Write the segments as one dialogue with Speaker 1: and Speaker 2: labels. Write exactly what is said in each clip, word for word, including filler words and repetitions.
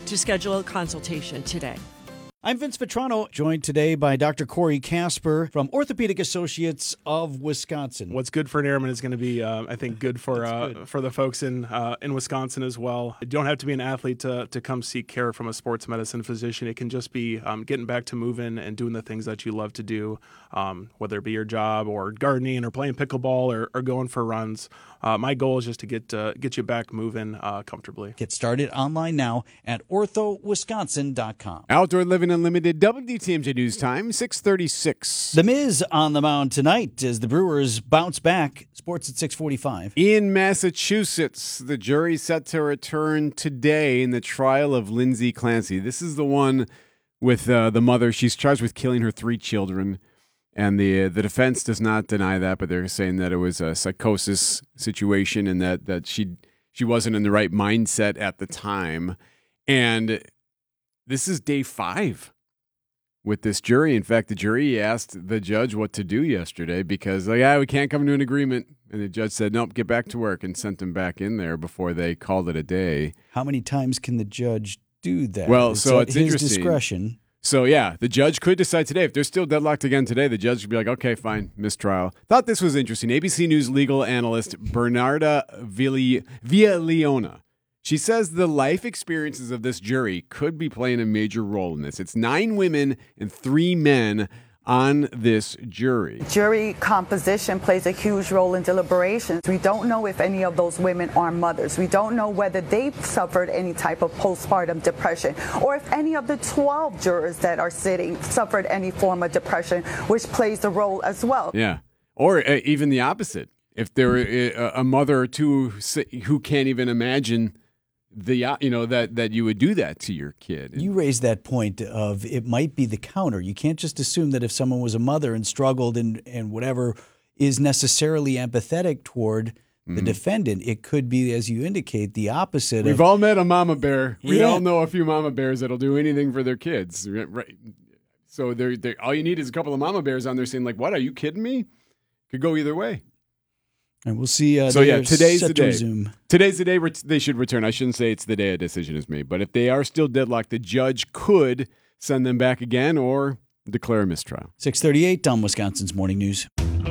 Speaker 1: to schedule a consultation today.
Speaker 2: I'm Vince Vetrano, joined today by Doctor Corey Casper from Orthopedic Associates of Wisconsin.
Speaker 3: What's good for an airman is going to be, uh, I think, good for uh, good. for the folks in uh, in Wisconsin as well. You don't have to be an athlete to to come seek care from a sports medicine physician. It can just be um, getting back to moving and doing the things that you love to do, um, whether it be your job or gardening or playing pickleball or, or going for runs. Uh, my goal is just to get uh, get you back moving uh, comfortably.
Speaker 2: Get started online now at ortho wisconsin dot com.
Speaker 4: Outdoor Living Unlimited, W T M J News Time, six thirty-six.
Speaker 2: The Miz on the mound tonight as the Brewers bounce back. Sports at six forty-five.
Speaker 4: In Massachusetts, the jury set to return today in the trial of Lindsay Clancy. This is the one with uh, the mother. She's charged with killing her three children. And the uh, the defense does not deny that, but they're saying that it was a psychosis situation and that, that she she wasn't in the right mindset at the time. And this is day five with this jury. In fact, the jury asked the judge what to do yesterday because, like, yeah, we can't come to an agreement. And the judge said, nope, get back to work, and sent him back in there before they called it a day.
Speaker 2: How many times can the judge do that?
Speaker 4: Well,
Speaker 2: it's
Speaker 4: so it's
Speaker 2: his
Speaker 4: interesting.
Speaker 2: Discretion.
Speaker 4: So, yeah, the judge could decide today. If they're still deadlocked again today, the judge would be like, okay, fine, mistrial. Thought this was interesting. A B C News legal analyst Bernarda Villi- Villaleona. She says the life experiences of this jury could be playing a major role in this. It's nine women and three men on this jury.
Speaker 5: Jury composition plays a huge role in deliberations. We don't know if any of those women are mothers. We don't know whether they've suffered any type of postpartum depression or if any of the twelve jurors that are sitting suffered any form of depression, which plays a role as well.
Speaker 4: Yeah. Or uh, even the opposite. If there were a, a mother or two who can't even imagine the you know that that you would do that to your kid.
Speaker 2: You raised that point of it might be the counter. You can't just assume that if someone was a mother and struggled and and whatever is necessarily empathetic toward the mm-hmm. defendant. It could be, as you indicate, the opposite.
Speaker 4: We've
Speaker 2: of,
Speaker 4: all met a mama bear. We
Speaker 2: yeah.
Speaker 4: all know a few mama bears that'll do anything for their kids. Right. So they're, they're, all you need is a couple of mama bears on there saying, like, what, are you kidding me? Could go either way.
Speaker 2: And we'll see. Uh,
Speaker 4: so, yeah, today's the day.
Speaker 2: Resume.
Speaker 4: Today's the day they should return. I shouldn't say it's the day a decision is made. But if they are still deadlocked, the judge could send them back again or declare a mistrial.
Speaker 2: six thirty-eight on Wisconsin's Morning News.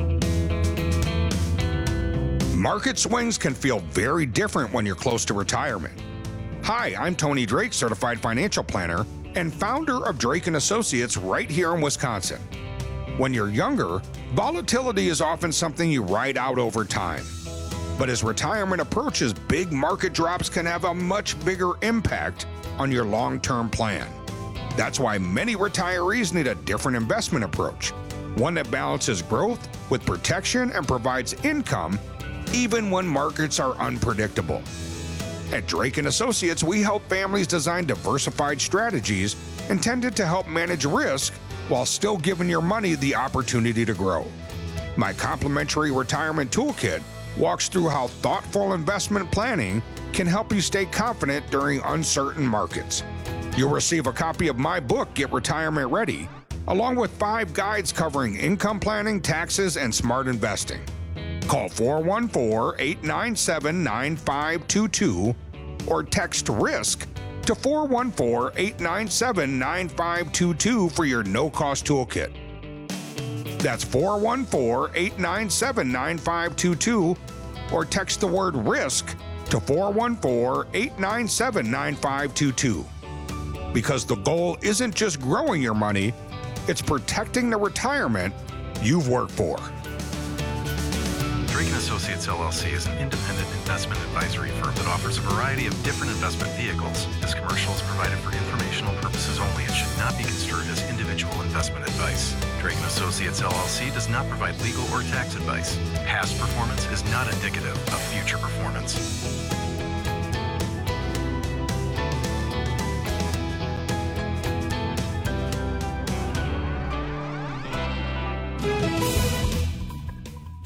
Speaker 6: Market swings can feel very different when you're close to retirement. Hi, I'm Tony Drake, Certified Financial Planner and founder of Drake and Associates right here in Wisconsin. When you're younger, volatility is often something you ride out over time. But as retirement approaches, big market drops can have a much bigger impact on your long-term plan. That's why many retirees need a different investment approach, one that balances growth with protection and provides income even when markets are unpredictable. At Drake and Associates, we help families design diversified strategies intended to help manage risk while still giving your money the opportunity to grow. My complimentary retirement toolkit walks through how thoughtful investment planning can help you stay confident during uncertain markets. You'll receive a copy of my book, Get Retirement Ready, along with five guides covering income planning, taxes, and smart investing. Call four one four, eight nine seven, nine five two two or text RISK to four one four, eight nine seven, nine five two two for your no-cost toolkit. That's four one four, eight nine seven, nine five two two or text the word RISK to four one four, eight nine seven, nine five two two. Because the goal isn't just growing your money, it's protecting the retirement you've worked for.
Speaker 7: Drake and Associates L L C is an independent investment advisory firm that offers a variety of different investment vehicles. This commercial is provided for informational purposes only and should not be construed as individual investment advice. Drake and Associates L L C does not provide legal or tax advice. Past performance is not indicative of future performance.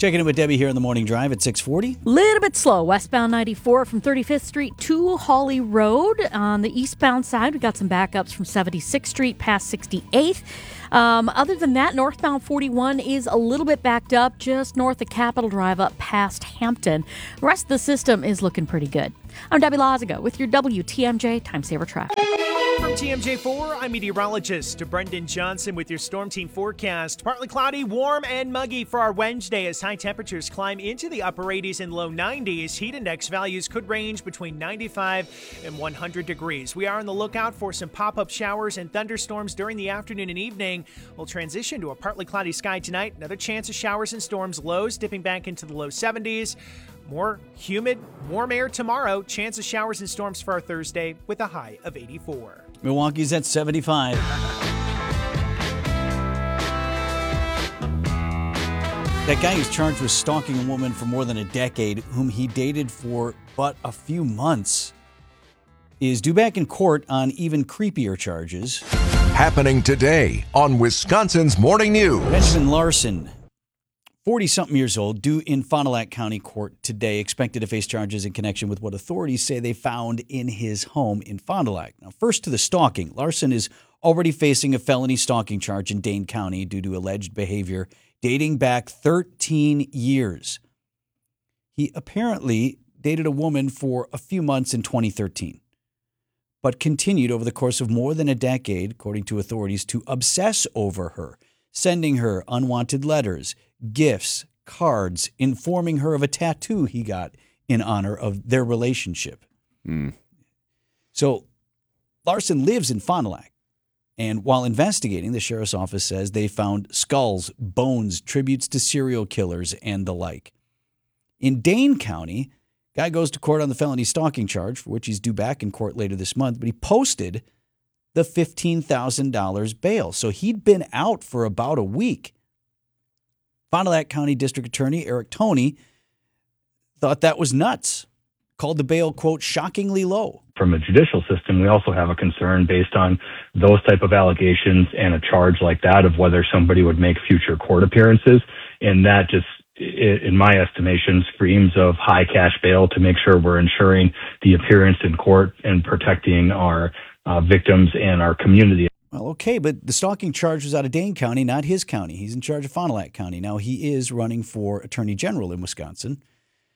Speaker 2: Checking in with Debbie here on the Morning Drive at six forty.
Speaker 8: Little bit slow. Westbound ninety-four from thirty-fifth Street to Hawley Road. On the eastbound side, we got some backups from seventy-sixth Street past sixty-eighth. Um, other than that, northbound forty-one is a little bit backed up just north of Capitol Drive up past Hampton. The rest of the system is looking pretty good. I'm Debbie Lazago with your W T M J Time Saver Traffic.
Speaker 9: From T M J four, I'm meteorologist Brendan Johnson with your Storm Team forecast. Partly cloudy, warm, and muggy for our Wednesday as high temperatures climb into the upper eighties and low nineties. Heat index values could range between ninety-five and one hundred degrees. We are on the lookout for some pop-up showers and thunderstorms during the afternoon and evening. We'll transition to a partly cloudy sky tonight. Another chance of showers and storms, lows dipping back into the low seventies. More humid, warm air tomorrow. Chance of showers and storms for our Thursday with a high of eighty-four.
Speaker 2: Milwaukee's at seventy-five. That guy who's charged with stalking a woman for more than a decade, whom he dated for but a few months, is due back in court on even creepier charges.
Speaker 10: Happening today on Wisconsin's Morning News.
Speaker 2: Benjamin Larson, forty-something years old, due in Fond du Lac County Court today, expected to face charges in connection with what authorities say they found in his home in Fond du Lac. Now, first to the stalking. Larson is already facing a felony stalking charge in Dane County due to alleged behavior dating back thirteen years. He apparently dated a woman for a few months in twenty thirteen, but continued over the course of more than a decade, according to authorities, to obsess over her, sending her unwanted letters, gifts, cards, informing her of a tattoo he got in honor of their relationship.
Speaker 4: Mm.
Speaker 2: So Larson lives in Fond du Lac, and while investigating, the sheriff's office says they found skulls, bones, tributes to serial killers, and the like. In Dane County, guy goes to court on the felony stalking charge, for which he's due back in court later this month, but he posted the fifteen thousand dollars bail. So he'd been out for about a week. Fond du Lac County District Attorney Eric Toney thought that was nuts, called the bail, quote, shockingly low.
Speaker 11: From a judicial system, we also have a concern based on those type of allegations and a charge like that of whether somebody would make future court appearances. And that just, in my estimation, screams of high cash bail to make sure we're ensuring the appearance in court and protecting our uh, victims and our community.
Speaker 2: Well, okay, but the stalking charge was out of Dane County, not his county. He's in charge of Fond du Lac County. Now, he is running for Attorney General in Wisconsin.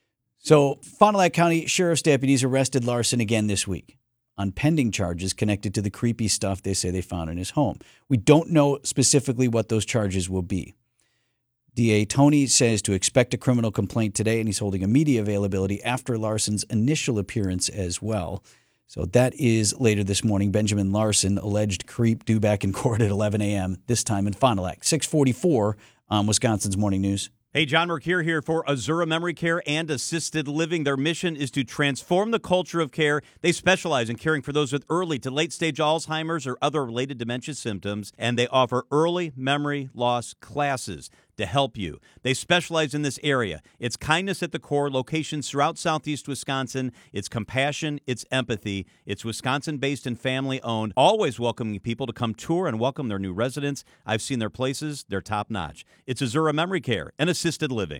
Speaker 2: So Fond du Lac County Sheriff's deputies arrested Larson again this week on pending charges connected to the creepy stuff they say they found in his home. We don't know specifically what those charges will be. D A Toney says to expect a criminal complaint today, and he's holding a media availability after Larson's initial appearance as well. So that is later this morning. Benjamin Larson, alleged creep, due back in court at eleven a.m., this time in Fond du Lac. six forty-four on Wisconsin's Morning News.
Speaker 12: Hey, John Mercure here for Azura Memory Care and Assisted Living. Their mission is to transform the culture of care. They specialize in caring for those with early to late-stage Alzheimer's or other related dementia symptoms, and they offer early memory loss classes to help you. They specialize in this area. It's kindness at the core, locations throughout southeast Wisconsin. It's compassion, it's empathy. It's Wisconsin-based and family-owned, always welcoming people to come tour and welcome their new residents. I've seen their places. They're top-notch. It's Azura Memory Care and Assisted Living.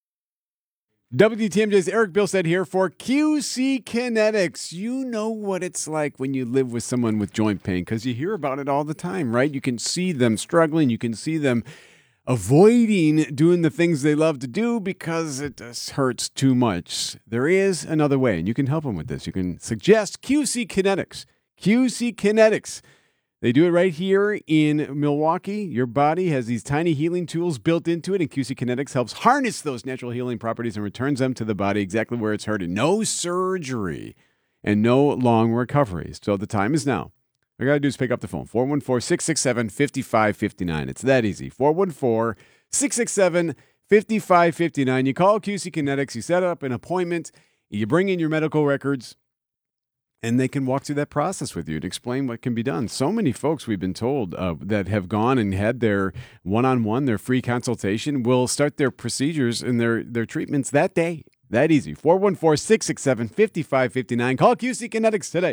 Speaker 4: W T M J's Eric Bilstead here for Q C Kinetics. You know what it's like when you live with someone with joint pain because you hear about it all the time, right? You can see them struggling. You can see them avoiding doing the things they love to do because it just hurts too much. There is another way, and you can help them with this. You can suggest Q C Kinetics. Q C Kinetics. They do it right here in Milwaukee. Your body has these tiny healing tools built into it, and Q C Kinetics helps harness those natural healing properties and returns them to the body exactly where it's hurting. No surgery and no long recovery. So the time is now. All you got to do is pick up the phone, four one four, six six seven, five five five nine. It's that easy, four one four, six six seven, five five five nine. You call Q C Kinetics, you set up an appointment, you bring in your medical records, and they can walk through that process with you and explain what can be done. So many folks we've been told uh, that have gone and had their one-on-one, their free consultation, will start their procedures and their, their treatments that day. That easy, four one four, six six seven, five five five nine. Call Q C Kinetics today.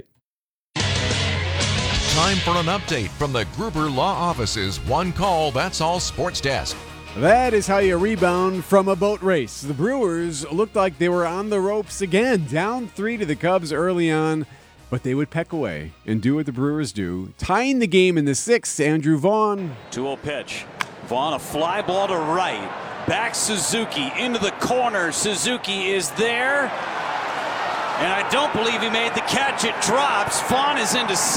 Speaker 10: Time for an update from the Gruber Law Office's One Call, That's All Sports Desk.
Speaker 4: That is how you rebound from a boat race. The Brewers looked like they were on the ropes again, down three to the Cubs early on, but they would peck away and do what the Brewers do, tying the game in the sixth. Andrew Vaughn.
Speaker 13: two oh pitch. Vaughn, a fly ball to right. Back Suzuki into the corner. Suzuki is there. And I don't believe he made the catch. It drops. Vaughn is into